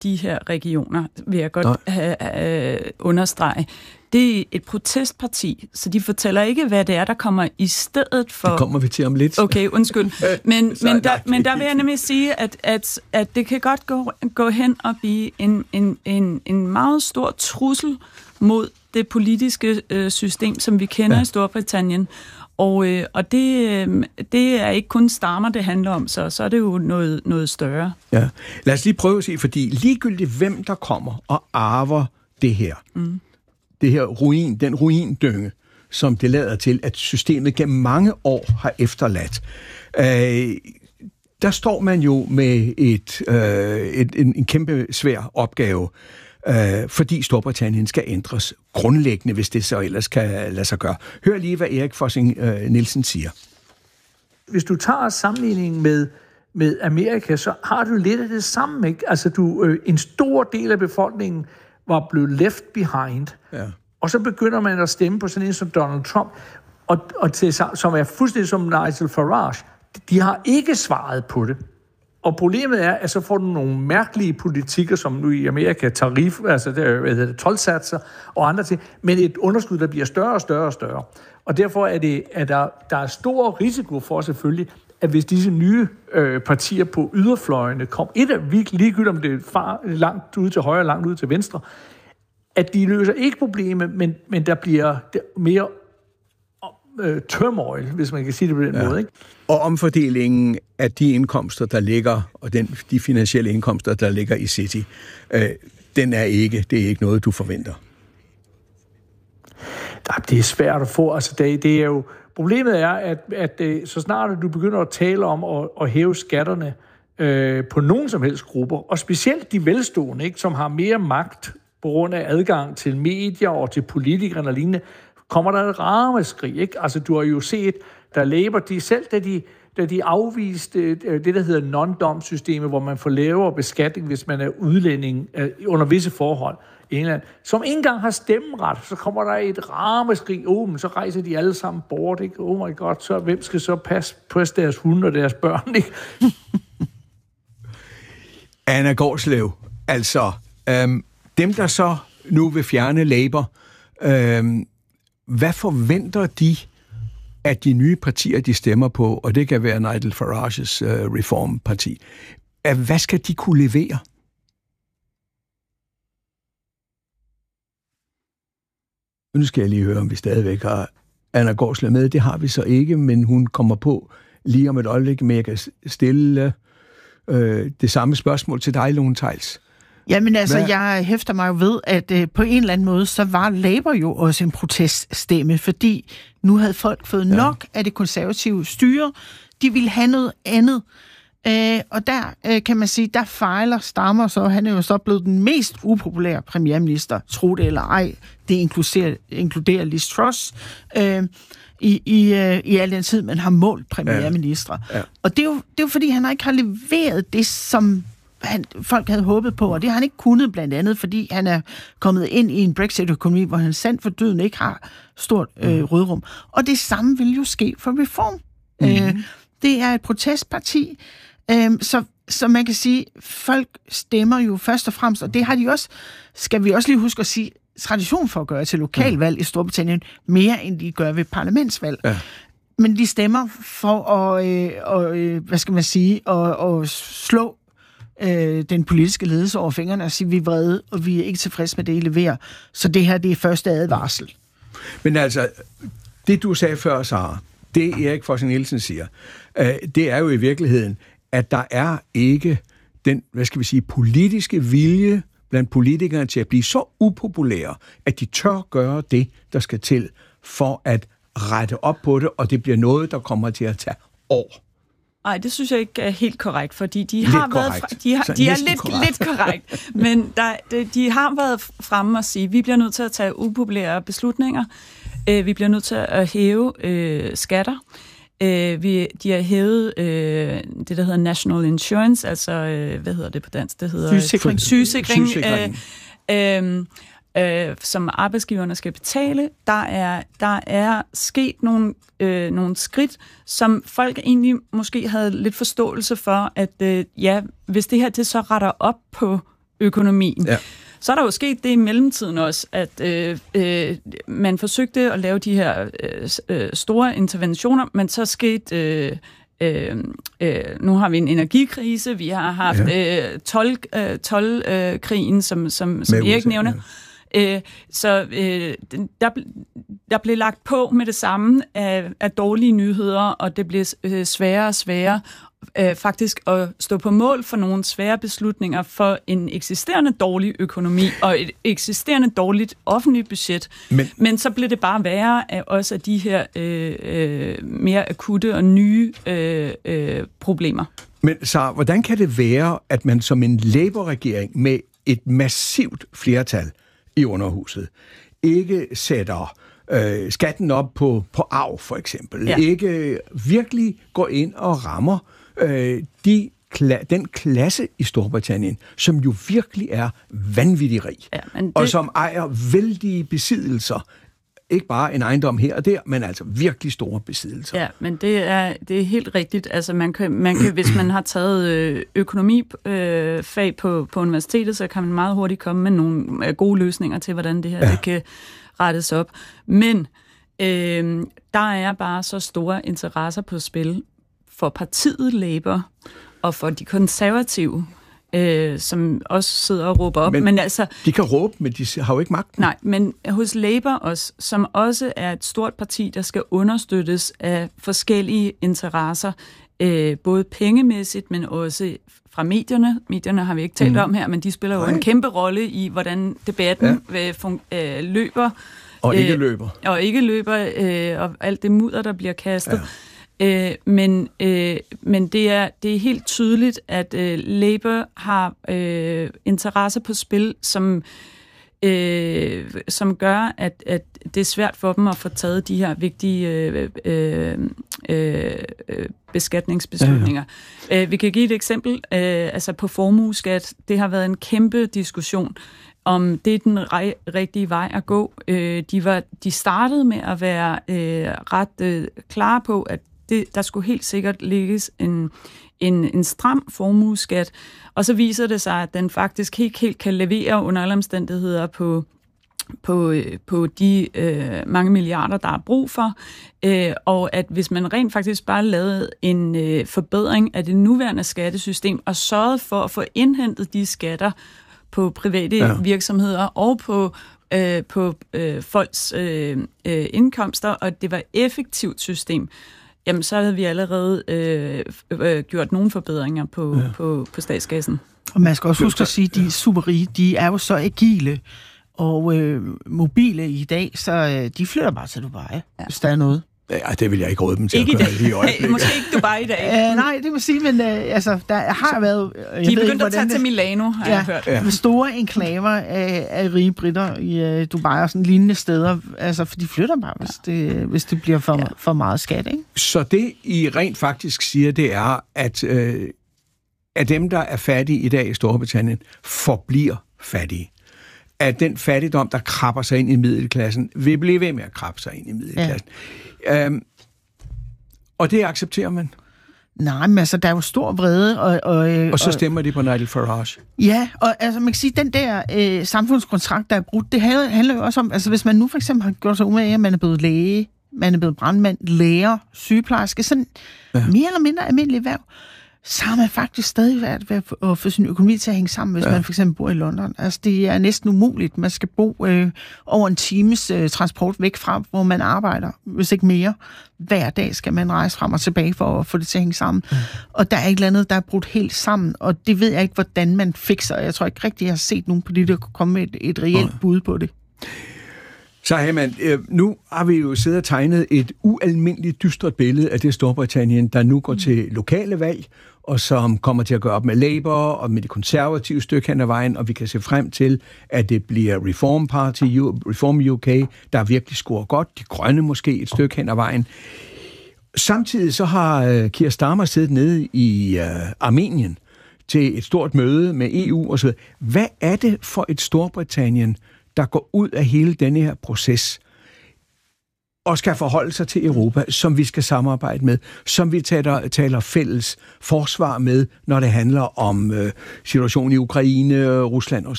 de her regioner, vil jeg godt understrege. Det er et protestparti, så de fortæller ikke, hvad det er, der kommer i stedet for... Det kommer vi til om lidt. Okay, undskyld. Men der vil jeg nemlig sige, at det kan godt gå hen og blive en meget stor trussel mod det politiske system, som vi kender i Storbritannien. Og det er ikke kun stammer, det handler om, så er det jo noget større. Ja. Lad os lige prøve at se, fordi ligegyldigt hvem der kommer og arver det her, det her den ruindynge, som det lader til, at systemet gennem mange år har efterladt. Der står man jo med en kæmpe svær opgave, fordi Storbritannien skal ændres grundlæggende, hvis det så ellers kan lade sig gøre. Hør lige, hvad Erik Fossing Nielsen siger. Hvis du tager sammenligningen med Amerika, så har du lidt af det samme, ikke? Altså, en stor del af befolkningen var blevet left behind, og så begynder man at stemme på sådan en som Donald Trump, som er fuldstændig som Nigel Farage. De har ikke svaret på det. Og problemet er, at så får du nogle mærkelige politikker, som nu i Amerika, toldsatser og andre ting, men et underskud, der bliver større og større og større. Og derfor er der er stor risiko for selvfølgelig, at hvis disse nye partier på yderfløjene kommer, ligegyldigt om det er langt ud til højre og langt ud til venstre, at de løser ikke problemet, men der bliver mere turmoil, hvis man kan sige det på den måde, ikke? Og omfordelingen af de indkomster, der ligger, og de finansielle indkomster, der ligger i City, det er ikke noget, du forventer. Det er svært at få. Altså, det er jo, problemet er, at så snart du begynder at tale om at hæve skatterne på nogen som helst grupper, og specielt de velstående, ikke, som har mere magt på grund af adgang til medier og til politikere og lignende, kommer der et ramaskrig, ikke? Altså, du har jo set, der Labour, da de afviste det, der hedder non-dom-systemet, hvor man får lavere beskatning, hvis man er udlænding under visse forhold i England, som ikke engang har stemmeret, så kommer der et ramaskrig, men så rejser de alle sammen bort, ikke? Oh my god, så hvem skal så passe deres hunde og deres børn, ikke? Anna Gårdslev, altså, dem der så nu vil fjerne Labour, hvad forventer de, at de nye partier, de stemmer på, og det kan være Nigel Farages reformparti, hvad skal de kunne levere? Nu skal jeg lige høre, om vi stadigvæk har Anna Gårdslev med. Det har vi så ikke, men hun kommer på lige om et øjeblik, men jeg kan stille det samme spørgsmål til dig, Lone Theils. Jamen altså, jeg hæfter mig jo ved, at på en eller anden måde, så var Labour jo også en proteststemme, fordi nu havde folk fået nok af det konservative styre. De ville have noget andet. Og der kan man sige, der fejler Starmer så. Han er jo så blevet den mest upopulære premierminister, tro det eller ej. Det inkluderer Liz Truss i al den tid, man har målt premierministre. Ja. Og det er jo fordi, han ikke har leveret det, som folk havde håbet på, og det har han ikke kunnet, blandt andet, fordi han er kommet ind i en Brexit-økonomi, hvor han sandt for døden ikke har stort rødrum. Og det samme vil jo ske for Reform. Det er et protestparti, så man kan sige, folk stemmer jo først og fremmest, og det har de også, skal vi også lige huske at sige, tradition for at gøre til lokalvalg i Storbritannien, mere end de gør ved parlamentsvalg. Ja. Men de stemmer for at slå den politiske ledelse over fingrene og sige, vi er vrede, og vi er ikke tilfredse med det, I leverer. Så det her, det er første advarsel. Men altså, det du sagde før, Sara, det Erik Fossing Nielsen siger, det er jo i virkeligheden, at der er ikke den, politiske vilje blandt politikerne til at blive så upopulære, at de tør gøre det, der skal til for at rette op på det, og det bliver noget, der kommer til at tage år. Nej, det synes jeg ikke er helt korrekt, fordi de har lidt korrekt, men de har været fremme og sige, at vi bliver nødt til at tage upopulære beslutninger, vi bliver nødt til at hæve skatter, de har hævet det, der hedder National Insurance, altså, hvad hedder det på dansk? Det hedder sygesikring. Som arbejdsgiverne skal betale. Der er sket nogle skridt, som folk egentlig måske havde lidt forståelse for, at hvis det her det så retter op på økonomien. Ja. Så er der jo sket det i mellemtiden også, at man forsøgte at lave de her store interventioner, men så skete... nu har vi en energikrise, vi har haft toldkrigen, som Erik nævner. Så der blev lagt på med det samme af dårlige nyheder, og det blev sværere og sværere faktisk at stå på mål for nogle svære beslutninger for en eksisterende dårlig økonomi og et eksisterende dårligt offentligt budget. Men så blev det bare værre af også af de her mere akutte og nye problemer. Men så hvordan kan det være, at man som en Labour-regering med et massivt flertal i underhuset ikke sætter skatten op på arv, for eksempel, ikke virkelig går ind og rammer den klasse i Storbritannien, som jo virkelig er vanvittig rig, og som ejer vældige besiddelser. Ikke bare en ejendom her og der, men altså virkelig store besiddelser. Ja, men det er helt rigtigt. Altså man kan hvis man har taget økonomifag på universitetet, så kan man meget hurtigt komme med nogle gode løsninger til, hvordan det her det kan rettes op. Men der er bare så store interesser på spil for partiet Labour og for de konservative, som også sidder og råber op. Men altså, de kan råbe, men de har jo ikke magten. Nej, men hos Labour også, som også er et stort parti, der skal understøttes af forskellige interesser, både pengemæssigt, men også fra medierne. Medierne har vi ikke talt om her, men de spiller jo en kæmpe rolle i, hvordan debatten løber. Og ikke løber. Og alt det mudder, der bliver kastet. Ja. Men det er helt tydeligt, at Labour har interesser på spil, som gør, at det er svært for dem at få taget de her vigtige beskatningsbeslutninger. Ja. Vi kan give et eksempel. Altså på formueskat, det har været en kæmpe diskussion om det er den rigtige vej at gå. De startede med at være ret klare på, at der skulle helt sikkert lægges en stram formueskat, og så viser det sig, at den faktisk helt kan levere under alle omstændigheder på de mange milliarder, der er brug for, og at hvis man rent faktisk bare lavede en forbedring af det nuværende skattesystem og sørgede for at få indhentet de skatter på private virksomheder og på folks indkomster, og det var et effektivt system, jamen så havde vi allerede gjort nogle forbedringer på statskassen. Og man skal også huske at sige, at de superrige, de er jo så agile og mobile i dag, så de flytter bare til Dubai, hvis der er noget. Ja, det vil jeg ikke råde dem til ikke at gøre lige i øjeblikket. Måske ikke Dubai i dag. Nej, det må sige, men der har været... De er begyndt at tage til Milano, har jeg hørt. Ja. Store enklaver af rige britter i Dubai og sådan lignende steder, altså, for de flytter bare, hvis det bliver for meget skat, ikke? Så det, I rent faktisk siger, det er, at dem, der er fattige i dag i Storbritannien, forbliver fattige. At den fattigdom, der krabber sig ind i middelklassen, vil blive ved med at krabbe sig ind i middelklassen. Ja. Og det accepterer man? Nej, men altså, der er jo stor vrede. Og så stemmer de på Nigel Farage? Ja, og altså, man kan sige, den der samfundskontrakt, der er brudt, det handler jo også om, altså hvis man nu for eksempel har gjort sig umage, at man er blevet læge, man er blevet brandmand, lærer, sygeplejerske, sådan mere eller mindre almindelig erhverv, så har man faktisk stadig været ved at få sin økonomi til at hænge sammen, hvis man for eksempel bor i London. Altså, det er næsten umuligt. Man skal bo over en times transport væk fra, hvor man arbejder, hvis ikke mere. Hver dag skal man rejse frem og tilbage for at få det til at hænge sammen. Og der er et eller andet, der er brudt helt sammen, og det ved jeg ikke, hvordan man fikser. Jeg tror ikke rigtig, jeg har set nogen politikere komme med et reelt bud på det. Så Herman, nu har vi jo siddet og tegnet et ualmindeligt dystert billede af det Storbritannien, der nu går til lokale valg, og som kommer til at gøre op med Labour og med det konservative stykke hen ad vejen, og vi kan se frem til, at det bliver Reform UK, der virkelig scorer godt, de grønne måske et stykke hen ad vejen. Samtidig så har Keir Starmer siddet nede i Armenien til et stort møde med EU osv. Hvad er det for et Storbritannien, der går ud af hele denne her proces? og skal forholde sig til Europa, som vi skal samarbejde med, som vi taler fælles forsvar med, når det handler om situationen i Ukraine, Rusland osv.